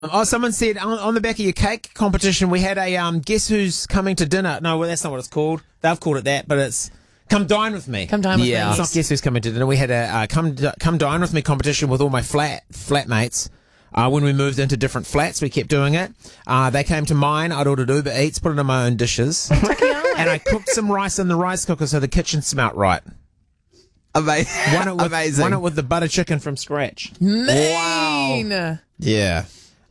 Oh, someone said on the back of your cake competition, we had a Guess Who's Coming to Dinner. No, well, that's not what it's called. They've called it that, but it's Come Dine With Me. Come dine with me. It's not Guess Who's Coming to Dinner. We had a Come Dine With Me competition with all my flatmates. When we moved into different flats, we kept doing it. They came to mine. I'd ordered Uber Eats, put it in my own dishes. And I cooked some rice in the rice cooker so the kitchen smelt right. Amazing. Won it with the butter chicken from scratch. Mean. Yeah.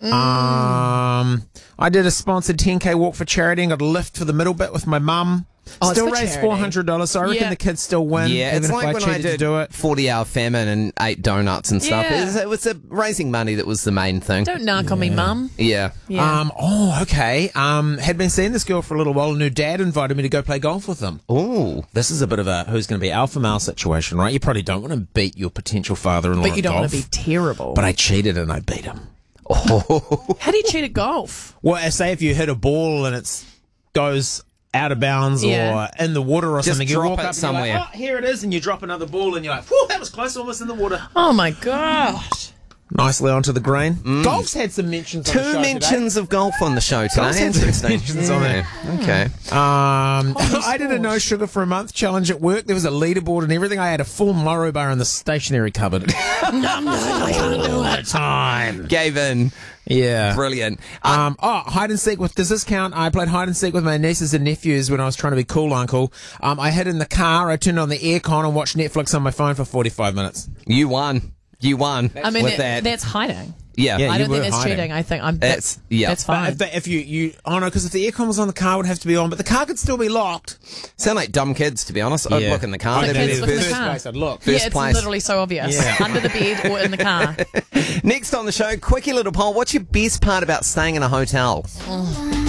I did a sponsored 10K walk for charity and got a lift for the middle bit with my mum. Oh, Still it's for raised charity. $400, so I reckon the kids still win. Yeah, even it's if like when I cheated to did do it. 40-hour famine and ate donuts and stuff. Yeah. It was raising money that was the main thing. Don't narc on me, Mum. Yeah. Okay. Had been seeing this girl for a little while, and her dad invited me to go play golf with him. Ooh. This is a bit of a who's going to be alpha male situation, right? You probably don't want to beat your potential father-in-law But you at don't golf. want to be terrible. But I cheated and I beat him. How do you cheat at golf? Well, say if you hit a ball and it goes out of bounds Yeah. or in the water or Just something, you drop walk it up somewhere. and you're like, oh, here it is, and you drop another ball and you're like, whew, that was close, almost in the water. Oh, my gosh. Nicely onto the green. Golf's had some mentions on the show Two mentions of golf on the show today. Golf's had some mentions on there. Okay. I did a no sugar for a month challenge at work. There was a leaderboard and everything. I had a full Moro bar in the stationery cupboard. I can't do it. Time. Gave in. Yeah. Brilliant. Hide and seek does this count? I played hide and seek with my nieces and nephews when I was trying to be cool uncle. I hid in the car, I turned on the aircon and watched Netflix on my phone for 45 minutes. You won. I mean, with that. that's hiding. Yeah. Yeah. I you don't think were that's hiding. cheating. I think That's that's fine. But if because if the aircon was on, the car would have to be on, but the car could still be locked. Sound like dumb kids, to be honest. I'd look in the car. Like That'd be kids the look in the first- car. Place I'd look. Yeah, first it's place. literally so obvious. Yeah. Under the bed or in the car. Next on the show, quickie little poll. What's your best part about staying in a hotel?